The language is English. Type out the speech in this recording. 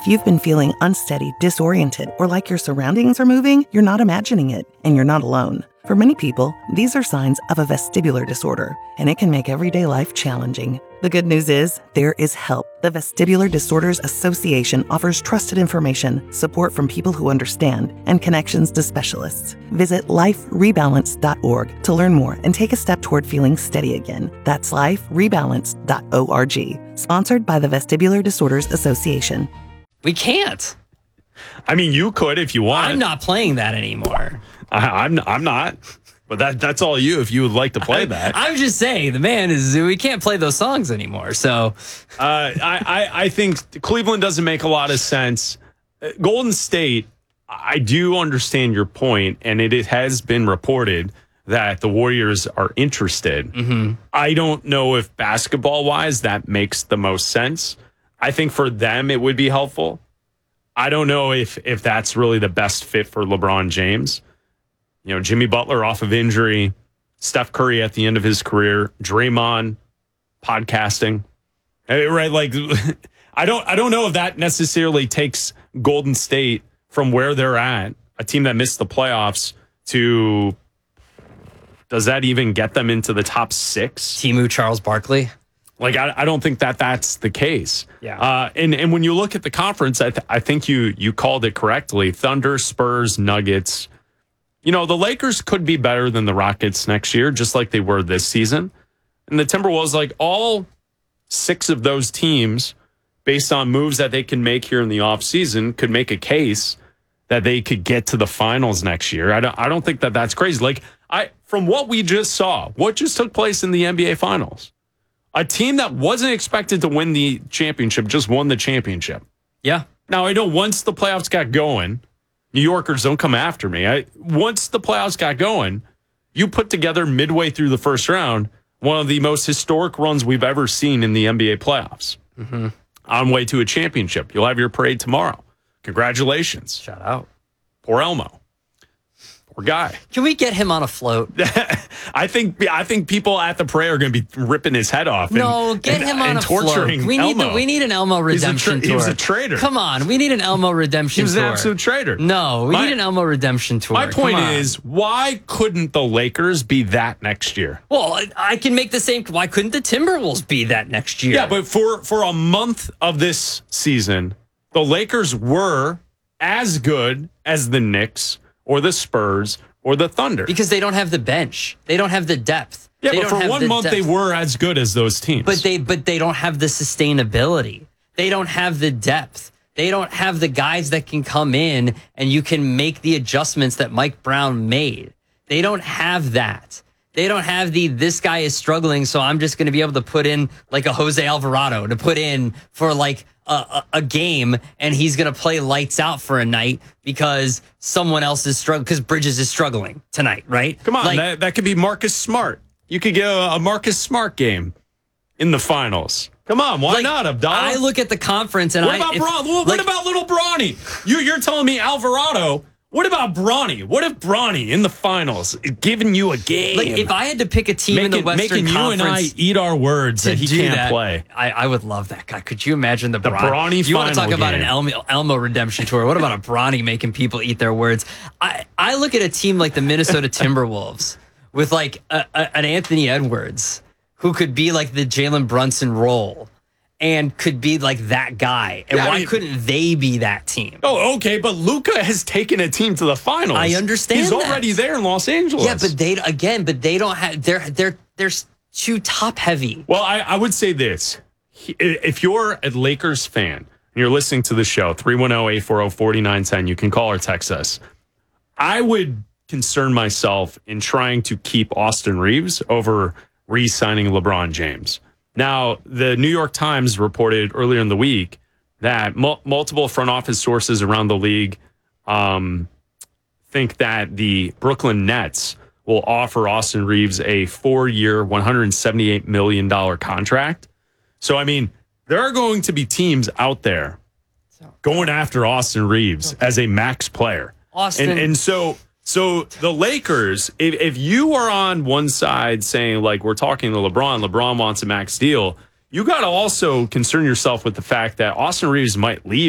If you've been feeling unsteady, disoriented, or like your surroundings are moving, you're not imagining it, and you're not alone. For many people, these are signs of a vestibular disorder, and it can make everyday life challenging. The good news is, there is help. The Vestibular Disorders Association offers trusted information, support from people who understand, and connections to specialists. Visit liferebalance.org to learn more and take a step toward feeling steady again. That's liferebalance.org. Sponsored by the Vestibular Disorders Association. We can't. I mean, you could if you want. I'm not playing that anymore. I'm not. But that's all you if you would like to play that. I'm just saying, we can't play those songs anymore. So I think Cleveland doesn't make a lot of sense. Golden State, I do understand your point, and it has been reported that the Warriors are interested. Mm-hmm. I don't know if basketball-wise that makes the most sense. I think for them it would be helpful. I don't know if that's really the best fit for LeBron James. You know, Jimmy Butler off of injury, Steph Curry at the end of his career, Draymond podcasting, right? Like, I don't know if that necessarily takes Golden State from where they're at, a team that missed the playoffs, to, does that even get them into the top 6? Timu Charles Barkley. Like, I don't think that's the case. Yeah. And when you look at the conference, I think you called it correctly. Thunder, Spurs, Nuggets. You know, the Lakers could be better than the Rockets next year, just like they were this season. And the Timberwolves, like all 6 of those teams, based on moves that they can make here in the offseason, could make a case that they could get to the finals next year. I don't think that's crazy. Like, from what we just saw, what just took place in the NBA Finals, a team that wasn't expected to win the championship just won the championship. Yeah. Now, I know once the playoffs got going, New Yorkers, don't come after me. Once the playoffs got going, you put together midway through the first round one of the most historic runs we've ever seen in the NBA playoffs. Mm-hmm. On way to a championship. You'll have your parade tomorrow. Congratulations. Shout out. Poor Elmo. Poor guy. Can we get him on a float? I think people at the parade are going to be ripping his head off. Get him on a torturing float. We need an Elmo redemption tour. He was a traitor. Come on, we need an Elmo redemption tour. He was an absolute traitor. No, we need an Elmo redemption tour. My point is, why couldn't the Lakers be that next year? Well, I can make the same. Why couldn't the Timberwolves be that next year? Yeah, but for a month of this season, the Lakers were as good as the Knicks or the Spurs or the Thunder. Because they don't have the bench. They don't have the depth. Yeah, but for 1 month they were as good as those teams. But they don't have the sustainability. They don't have the depth. They don't have the guys that can come in and you can make the adjustments that Mike Brown made. They don't have that. They don't have this guy is struggling, so I'm just going to be able to put in like a Jose Alvarado to put in for like a game, and he's going to play lights out for a night because someone else is struggling, because Bridges is struggling tonight, right? Come on, that could be Marcus Smart. You could get a Marcus Smart game in the finals. Come on, why not, Abdallah? I look at the conference and what about little Bronny? You're telling me Alvarado? What about Bronny? What if Bronny in the finals giving you a game? Like, if I had to pick a team in the Western Conference, you and I eat our words that he can't play. I would love that guy. Could you imagine the Bronny? You want to talk about an Elmo redemption tour? What about a Bronny making people eat their words? I look at a team like the Minnesota Timberwolves with like an Anthony Edwards who could be like the Jalen Brunson role. And could be like that guy. And why couldn't they be that team? Oh, okay, but Luka has taken a team to the finals. I understand. He's already there in Los Angeles. Yeah, but they don't have. They're too top heavy. Well, I would say this: if you're a Lakers fan and you're listening to the show, 310-840-4910, you can call or text us. I would concern myself in trying to keep Austin Reeves over re-signing LeBron James. Now, the New York Times reported earlier in the week that multiple front office sources around the league think that the Brooklyn Nets will offer Austin Reeves a 4-year, $178 million contract. So, I mean, there are going to be teams out there going after Austin Reeves as a max player. And so the Lakers, if you are on one side saying, like, we're talking to LeBron wants a max deal, you got to also concern yourself with the fact that Austin Reeves might leave